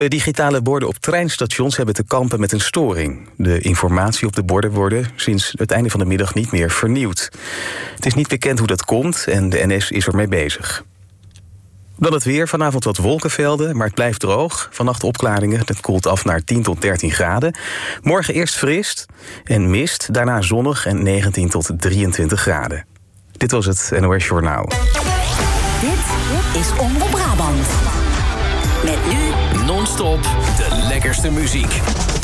De digitale borden op treinstations hebben te kampen met een storing. De informatie op de borden worden sinds het einde van de middag niet meer vernieuwd. Het is niet bekend hoe dat komt en de NS is ermee bezig. Dan het weer. Vanavond wat wolkenvelden, maar het blijft droog. Vannacht opklaringen. Het koelt af naar 10 tot 13 graden. Morgen eerst fris en mist. Daarna zonnig en 19 tot 23 graden. Dit was het NOS Journaal. Dit is Omroep Brabant. Met nu non-stop de lekkerste muziek.